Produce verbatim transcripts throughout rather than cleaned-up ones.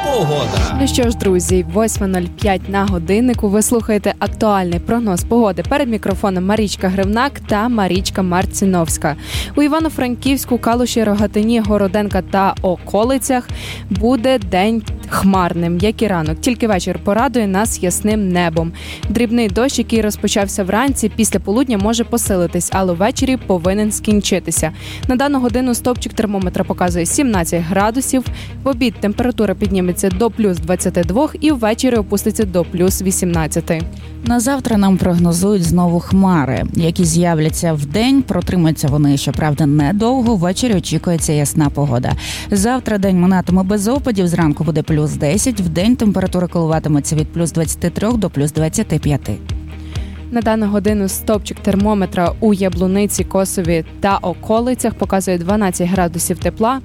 погода. Ну що ж, друзі, восьма нуль п'ять на годиннику. Ви слухаєте актуальний прогноз погоди. Перед мікрофоном Марічка Гривнак та Марічка Марціновська. У Івано-Франківську, Калуші, Рогатині, Городенка та околицях буде день хмарним, як і ранок. Тільки вечір порадує нас ясним небом. Дрібний дощ, який розпочався вранці, після полудня може посилитись, але ввечері повинен скінчитися. На дану годину стовпчик термометра показує сімнадцять градусів. В обід температура підніметься до плюс двадцять два і ввечері опуститься до плюс вісімнадцять. На завтра нам прогнозують знову хмари, які з'являться вдень. Протримаються вони, щоправда, недовго. Ввечері очікується ясна погода. Завтра день минатиме без опадів. Зранку буде плюс десять. Вдень температура коливатиметься від плюс двадцять три до плюс двадцять п'ять. На дану годину стовпчик термометра у Яблуниці, Косові та околицях показує дванадцять градусів тепла.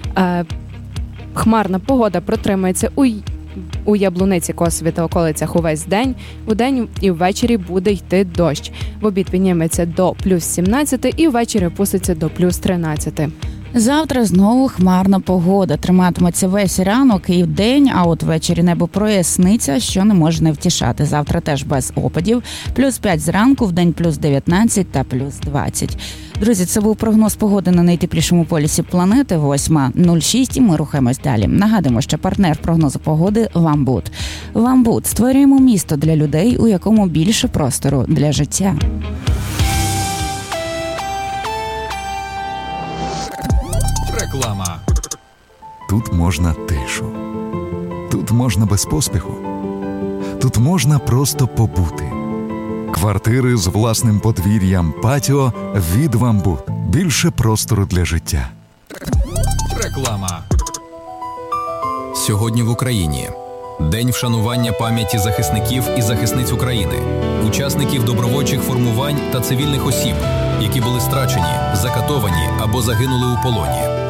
Хмарна погода протримається у У Яблуниці, Косові та околицях увесь день. Удень і ввечері буде йти дощ. В обід підніметься до плюс сімнадцять і ввечері опуститься до плюс тринадцять. Завтра знову хмарна погода. Триматиметься весь ранок і вдень, а от ввечері небо проясниться, що не може не втішати. Завтра теж без опадів. Плюс п'ять зранку, вдень плюс дев'ятнадцять та плюс двадцять. Друзі, це був прогноз погоди на найтеплішому полюсі планети, восьма нуль шість, і ми рухаємось далі. Нагадуємо, що партнер прогнозу погоди – Вамбуд. Вамбуд – створюємо місто для людей, у якому більше простору для життя. Реклама. Тут можна тишу. Тут можна без поспіху. Тут можна просто побути. Квартири з власним подвір'ям, патіо від Вамбуд. Більше простору для життя. Реклама. Сьогодні в Україні день вшанування пам'яті захисників і захисниць України, учасників добровольчих формувань та цивільних осіб, які були страчені, закатовані або загинули у полоні.